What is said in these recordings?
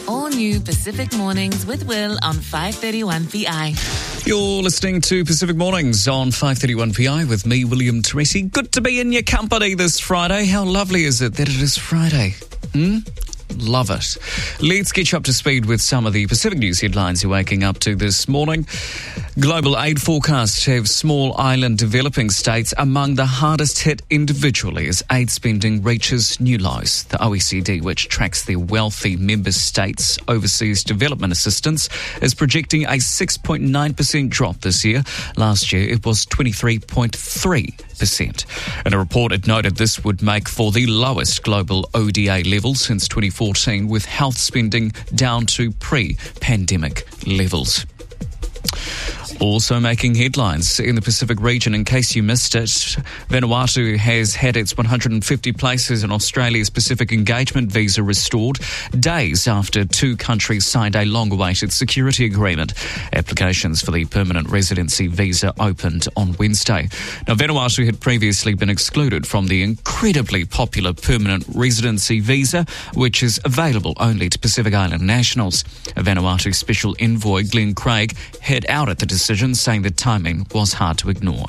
All new Pacific Mornings with Will on 531 PI. You're listening to Pacific Mornings on 531 PI with me, William Teresi. Good to be in your company this Friday. How lovely is it that it is Friday? Love it. Let's get you up to speed with some of the Pacific News headlines you're waking up to this morning. Global aid forecasts have small island developing states among the hardest hit individually as aid spending reaches new lows. The OECD, which tracks the wealthy member states' overseas development assistance, is projecting a 6.9% drop this year. Last year, it was 23.3%. In a report, it noted this would make for the lowest global ODA level since 2014, with health spending down to pre-pandemic levels. Also making headlines in the Pacific region, in case you missed it, Vanuatu has had its 150 places in Australia's Pacific Engagement Visa restored days after two countries signed a long-awaited security agreement. Applications for the permanent residency visa opened on Wednesday. Now, Vanuatu had previously been excluded from the incredibly popular permanent residency visa, which is available only to Pacific Island nationals. Vanuatu Special Envoy Glenn Craig had out at the decision, saying the timing was hard to ignore.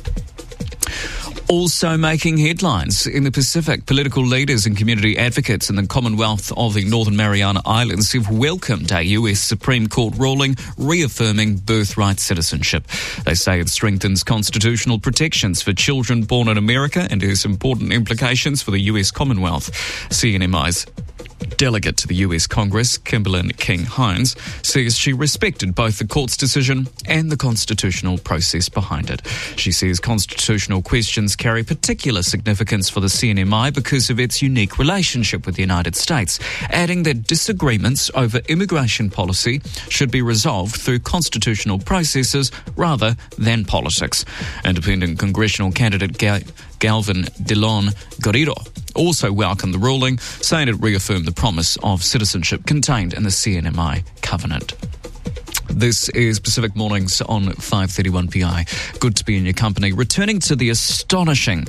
Also making headlines in the Pacific, political leaders and community advocates in the Commonwealth of the Northern Mariana Islands have welcomed a US Supreme Court ruling reaffirming birthright citizenship. They say it strengthens constitutional protections for children born in America and has important implications for the US Commonwealth. CNMI's delegate to the US Congress, Kimberlyn King-Hines, says she respected both the court's decision and the constitutional process behind it. She says constitutional questions carry particular significance for the CNMI because of its unique relationship with the United States, adding that disagreements over immigration policy should be resolved through constitutional processes rather than politics. Independent congressional candidate Galvin Dillon Garrido also welcomed the ruling, saying it reaffirmed the promise of citizenship contained in the CNMI covenant. This is Pacific Mornings on 531 PI. Good to be in your company. Returning to the astonishing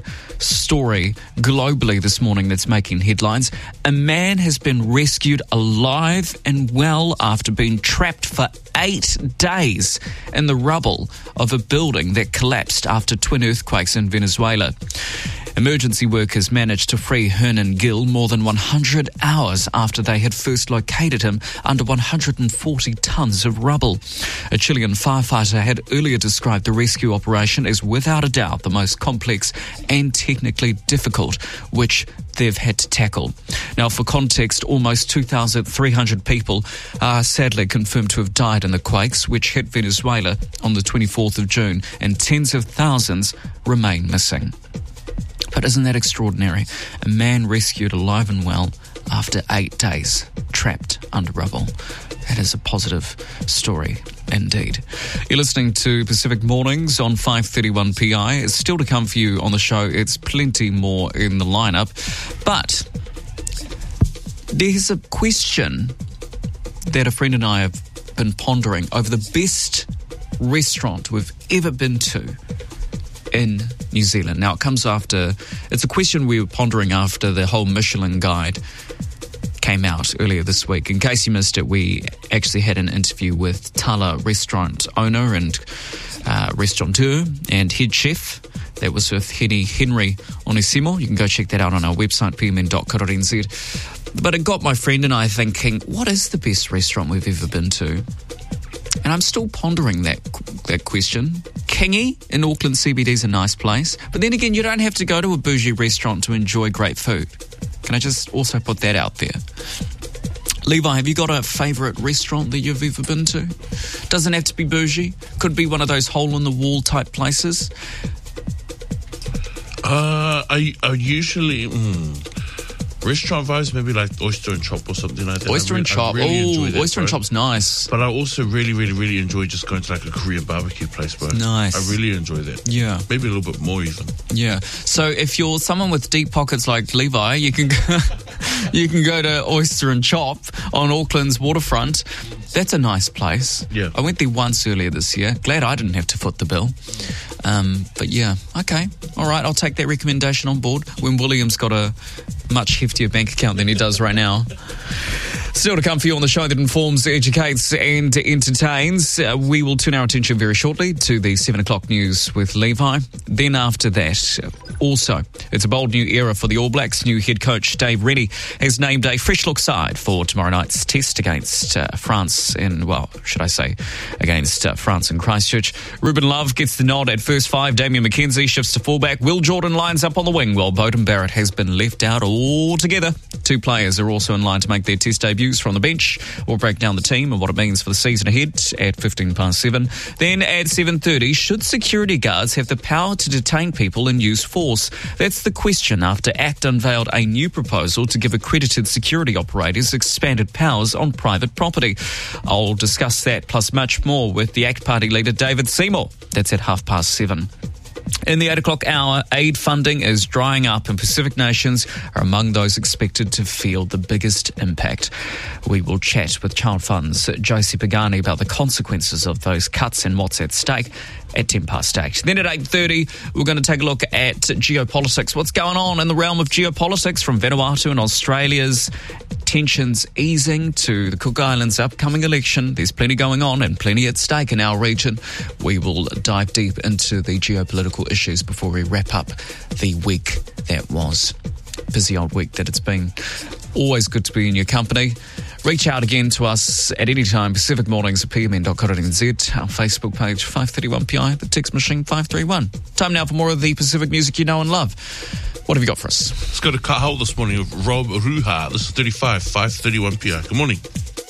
story globally this morning that's making headlines. A man has been rescued alive and well after being trapped for 8 days in the rubble of a building that collapsed after twin earthquakes in Venezuela. Emergency workers managed to free Hernan Gil more than 100 hours after they had first located him under 140 tons of rubble. A Chilean firefighter had earlier described the rescue operation as without a doubt the most complex and technically difficult which they've had to tackle. Now, for context, almost 2,300 people are sadly confirmed to have died in the quakes which hit Venezuela on the 24th of June, and tens of thousands remain missing. But isn't that extraordinary? A man rescued alive and well after 8 days trapped under rubble. That is a positive story indeed. You're listening to Pacific Mornings on 531 PI. It's still to come for you on the show. It's plenty more in the lineup. But there's a question that a friend and I have been pondering over the best restaurant we've ever been to in New Zealand. Now, it's a question we were pondering after the whole Michelin guide came out earlier this week. In case you missed it, we actually had an interview with Tala restaurant owner and restaurateur and head chef. That was with Henry Onesimo. You can go check that out on our website, pmn.co.nz. But it got my friend and I thinking, what is the best restaurant we've ever been to? And I'm still pondering that question. Kingi in Auckland CBD is a nice place. But then again, you don't have to go to a bougie restaurant to enjoy great food. Can I just also put that out there? Levi, have you got a favourite restaurant that you've ever been to? Doesn't have to be bougie. Could be one of those hole-in-the-wall type places. I usually... Restaurant vibes, maybe like Oyster and Chop or something like that. Oyster and Chop. Oyster and Chop's nice. But I also really, really, really enjoy just going to like a Korean barbecue place, bro. Nice. I really enjoy that. Yeah. Maybe a little bit more even. Yeah. So if you're someone with deep pockets like Levi, you can go to Oyster and Chop on Auckland's waterfront. That's a nice place. Yeah. I went there once earlier this year. Glad I didn't have to foot the bill. But yeah, okay. All right, I'll take that recommendation on board when William's got a much heftier bank account than he does right now. Still to come for you on the show that informs, educates and entertains. We will turn our attention very shortly to the 7 o'clock news with Levi. Then after that, also, it's a bold new era for the All Blacks. New head coach Dave Rennie has named a fresh look side for tomorrow night's test against France against France in Christchurch. Ruben Love gets the nod at first five. Damien McKenzie shifts to fullback. Will Jordan lines up on the wing while Beauden Barrett has been left out altogether. Two players are also in line to make their test debuts from the bench. We'll break down the team and what it means for the season ahead at 7:15. Then at 7:30, should security guards have the power to detain people and use force? That's the question after ACT unveiled a new proposal to give accredited security operators expanded powers on private property. I'll discuss that plus much more with the ACT Party leader David Seymour. That's at 7:30. In the 8 o'clock hour, aid funding is drying up and Pacific nations are among those expected to feel the biggest impact. We will chat with Child Fund's Josie Pagani about the consequences of those cuts and what's at stake at 8:10. Then at 8:30, we're going to take a look at geopolitics. What's going on in the realm of geopolitics from Vanuatu and Australia's tensions easing to the Cook Islands' upcoming election. There's plenty going on and plenty at stake in our region. We will dive deep into the geopolitical issues before we wrap up the week that was. Busy old week that it's been. Always good to be in your company. Reach out again to us at any time, Pacific Mornings at pmn.co.nz, our Facebook page 531PI, the text machine 531. Time now for more of the Pacific music you know and love. What have you got for us? Let's go to Kahau this morning with Rob Ruha. This is 531PI. Good morning.